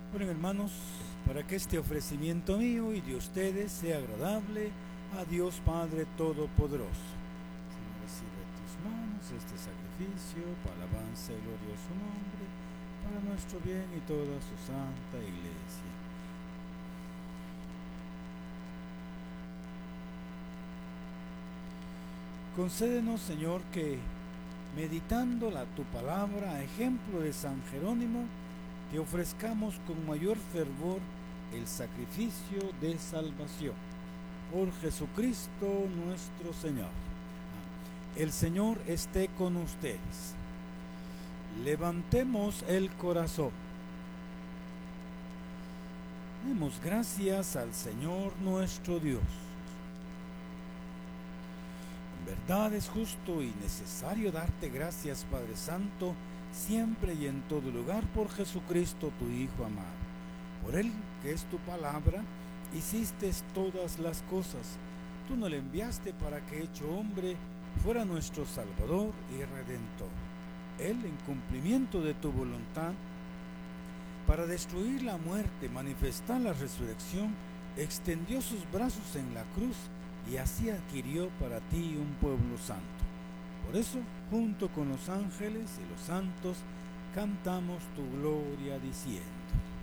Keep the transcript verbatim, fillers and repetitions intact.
Bueno, hermanos, para que este ofrecimiento mío y de ustedes sea agradable a Dios Padre Todopoderoso. Señor, recibe tus manos este sacrificio para alabanza y gloria a su nombre, para nuestro bien y toda su santa iglesia. Concédenos, Señor, que meditando la, tu palabra, a ejemplo de San Jerónimo, te ofrezcamos con mayor fervor el sacrificio de salvación. Por Jesucristo nuestro Señor. El Señor esté con ustedes. Levantemos el corazón. Demos gracias al Señor nuestro Dios. En verdad es justo y necesario darte gracias, Padre Santo, siempre y en todo lugar, por Jesucristo, tu Hijo amado. Por Él, que es tu palabra, hiciste todas las cosas. Tú nos le enviaste para que, hecho hombre, fuera nuestro Salvador y Redentor. Él, en cumplimiento de tu voluntad, para destruir la muerte, manifestar la resurrección, extendió sus brazos en la cruz y así adquirió para ti un pueblo santo. Por eso, junto con los ángeles y los santos, cantamos tu gloria diciendo: